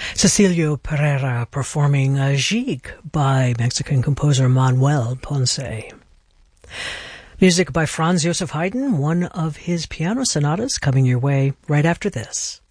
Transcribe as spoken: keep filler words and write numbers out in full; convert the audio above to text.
Cecilio Pereira performing a Jig by Mexican composer Manuel Ponce. Music by Franz Joseph Haydn, one of his piano sonatas, coming your way right after this.